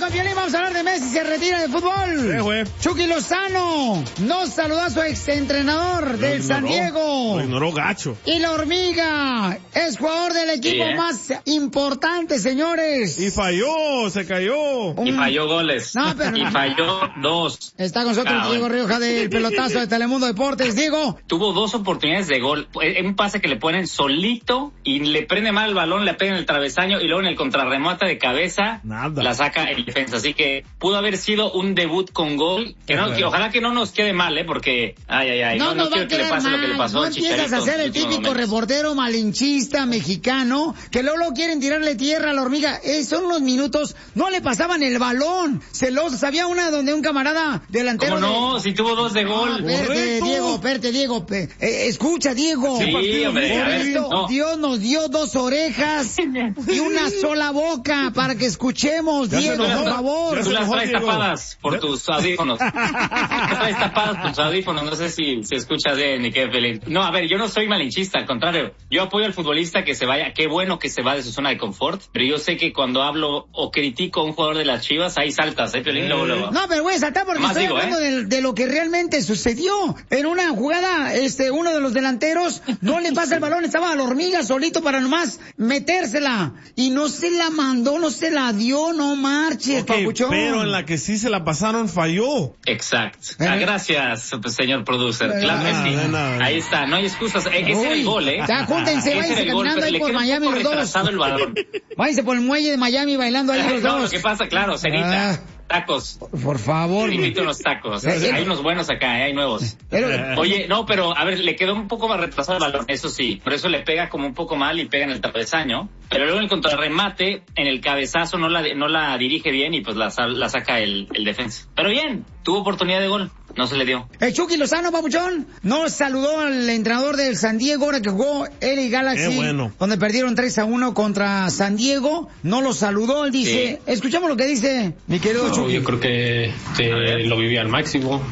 con Piolín, vamos a hablar de Messi, se retira del fútbol. Güey. Chucky Lozano no saludó a su exentrenador del San Diego. Lo ignoró gacho. Y la hormiga es jugador del equipo más importante, señores. Y falló, se cayó. Y falló goles. No, pero... Y falló 2. Está con nosotros Diego Rioja del pelotazo de Telemundo Deportes. Diego. Tuvo 2 oportunidades de gol. Un pase que le ponen solito y le prende mal el balón, le pega en el travesaño y luego en el contrarremate de cabeza la saca el defensa. Así que pudo haber sido un debut con gol. Que ojalá que no nos quede mal, porque no quiero que le pase lo que le pasó al Chicharito. No empiezas a ser el típico reportero malinchista mexicano que luego quieren tirarle tierra a la hormiga. Son unos minutos, no le pasaban el balón. Había una donde un camarada delantero. ¿Cómo no? Si tuvo 2 de gol. Espérate, Diego. Escucha, Diego. Sí, hombre, Dios nos dio 2 orejas y una sola boca para que escuchemos, Diego, por favor. Tú las traes tapadas por tus audífonos. Traes tapadas por tus audífonos. No sé si se escucha bien ni qué feliz. No, a ver, yo no soy malinchista, al contrario. Yo apoyo al futbolista que se vaya. Qué bueno que se va de su zona de confort. Pero yo sé que cuando hablo o critico a un jugador de las Chivas, ahí saltas, Piolín, luego. No, pero voy a saltar porque estoy hablando de lo que realmente sucedió. En una jugada, uno de los delanteros no le pasa el balón, estaba a la hormiga solito para nomás metérsela. Y no se la mandó, no se la dio, no marches, papuchón. Pero en la que sí se la pasaron falló. Exacto. Gracias, señor producer. Claro que sí. Ahí está, no hay excusas. Ese era el gol, Ya, júntense, váyanse caminando ahí por Miami los dos. El balón. Váyanse por el muelle de Miami bailando ahí los dos. Lo que pasa, claro, cenita. Tacos. Por favor. Invito unos tacos. Hay unos buenos acá, hay nuevos. Oye, no, no, a ver, le quedó un poco más retrasado el balón, eso sí. Por eso le pega como un poco mal y pega en el travesaño. Pero luego en el contrarremate, en el cabezazo no la dirige bien y pues la saca el defensa. Pero bien, tuvo oportunidad de gol. No se le dio. El Chucky Lozano, papuchón, no saludó al entrenador del San Diego ahora que jugó LA Galaxy, donde perdieron 3-1 contra San Diego. No lo saludó, él dice. Sí. Escuchamos lo que dice mi querido Chucky. Yo creo que lo viví al máximo.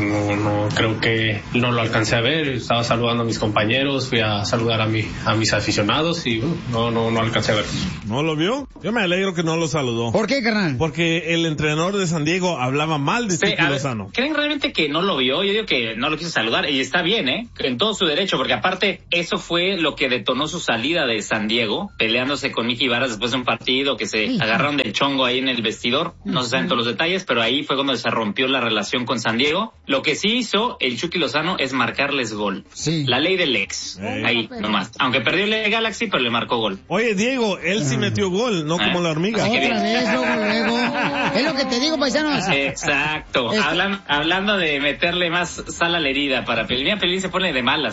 No creo que no lo alcancé a ver. Estaba saludando a mis compañeros, fui a saludar a mis aficionados y no alcancé a ver. ¿No lo vio? Yo me alegro que no lo saludó. ¿Por qué, carnal? Porque el entrenador de San Diego hablaba mal de Chucky Lozano. ¿Creen realmente que no lo vio? Yo digo que no lo quiso saludar y está bien, en todo su derecho, porque aparte eso fue lo que detonó su salida de San Diego, peleándose con Mickey Varas después de un partido que se agarraron del chongo ahí en el vestidor. No se saben todos los detalles, pero ahí fue cuando se rompió la relación con San Diego. Lo que sí hizo el Chucky Lozano es marcarles gol. Sí. La ley del ex. Ahí, nomás. Aunque perdió el Galaxy, pero le marcó gol. Oye, Diego, él sí metió gol, no como la hormiga. Otra vez, luego. Es lo que te digo, paisanos. Exacto. Hablando de meterle más sal a la herida para Pelín. Pelín se pone de malas,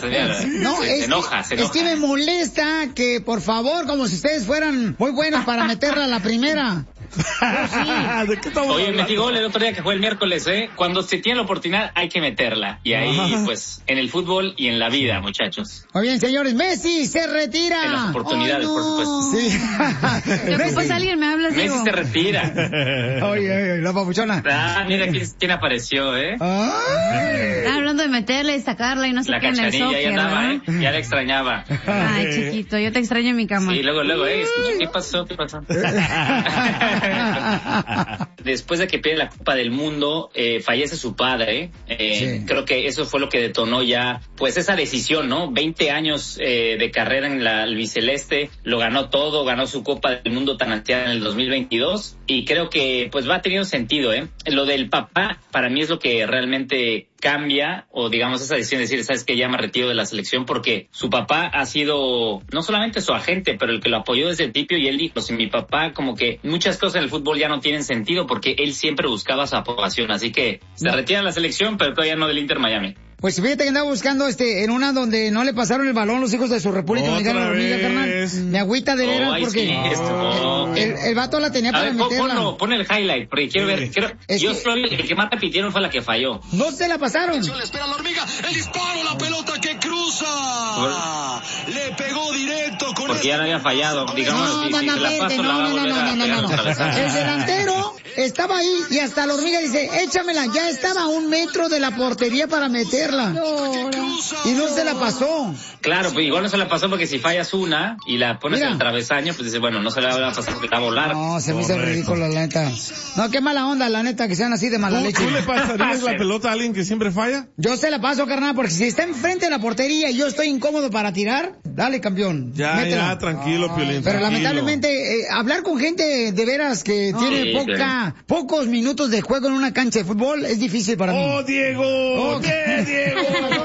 se enoja. Es que me molesta que, por favor, como si ustedes fueran muy buenos para meterla a la primera. ¿De qué estamos hablando? Metí gol el otro día que fue el miércoles, Cuando se tiene la oportunidad hay que meterla. Y ahí, pues, en el fútbol y en la vida, muchachos. Muy bien, señores, Messi se retira. En las oportunidades, por supuesto. Sí. Después alguien me habla, Messi se retira. Oye, la papuchona. Mira quién apareció, Hablando de meterla y sacarla y no sé qué en el soccer, ya andaba, ya la extrañaba. Ay, chiquito, yo te extraño en mi cama. Sí, luego, ¿qué pasó? Después de que pierde la Copa del Mundo, fallece su padre. Creo que eso fue lo que detonó ya, pues, esa decisión, ¿no? 20 años de carrera en la albiceleste, lo ganó todo, ganó su Copa del Mundo tan ansiada en el 2022 y creo que, pues, va teniendo sentido, Lo del papá, para mí es lo que realmente cambia, o digamos esa decisión de decir, sabes que ya me retiro de la selección, porque su papá ha sido no solamente su agente, pero el que lo apoyó desde el principio, y él dijo, si mi papá, como que muchas cosas en el fútbol ya no tienen sentido, porque él siempre buscaba su aprobación, así que se retira de la selección, pero todavía no del Inter Miami. Pues fíjate que andaba buscando en una donde no le pasaron el balón los hijos de su República Dominicana, la hormiga, carnal. Me agüita de veras porque el vato la tenía para meterla. Pon el highlight, porque quiero ver. El que más repitieron fue la que falló. No se la pasaron. Le espera la hormiga, el disparo, la pelota que cruza. Le pegó directo con porque ya no había fallado. Digamos, no. El delantero estaba ahí y hasta la hormiga dice, échamela, ya estaba a 1 metro de la portería para meterla. Y no se la pasó. Claro, pues igual no se la pasó porque si fallas una y la pones en el travesaño, pues dice, bueno, no se la va a pasar porque va a volar. No, se me hizo ridículo, la neta. No, qué mala onda, la neta, que sean así de mala leche. ¿Tú le pasarías la pelota a alguien que siempre falla? Yo se la paso, carnal, porque si está enfrente de la portería y yo estoy incómodo para tirar, dale, campeón. Métela. Ya, tranquilo, Piolín. Pero lamentablemente, hablar con gente de veras que tiene pocos minutos de juego en una cancha de fútbol es difícil para mí. ¡Oh, Diego! ¡Diego!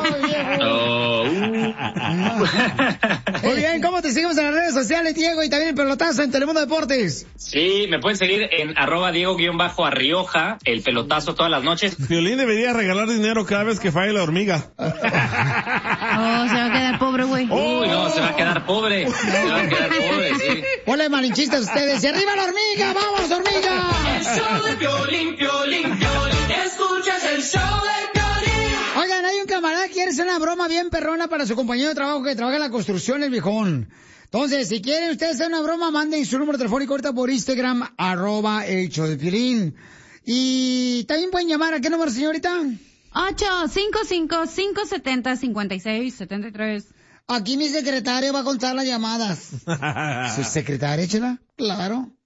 Muy bien, ¿cómo te seguimos en las redes sociales, Diego? Y también el pelotazo en Telemundo Deportes. Sí, me pueden seguir en @Diego_Arrioja, el pelotazo todas las noches. Piolín debería regalar dinero cada vez que falle la hormiga. Se va a quedar pobre, güey. Uy, no, se va a quedar pobre. Sí. Hola, malinchistas ustedes. ¡Y arriba la hormiga! ¡Vamos, hormiga! El show de Piolín, Piolín, Piolín. Escuchas el show de Piolín. Oigan, hay un camarada que quiere hacer una broma bien perrona para su compañero de trabajo que trabaja en la construcción, el viejón. Entonces, si quieren ustedes hacer una broma, manden su número telefónico ahorita por Instagram, @el show de Piolín. Y también pueden llamar, ¿a qué número, señorita? 855-570-5673. Aquí mi secretario va a contar las llamadas. ¿Su secretaria, échala? Claro.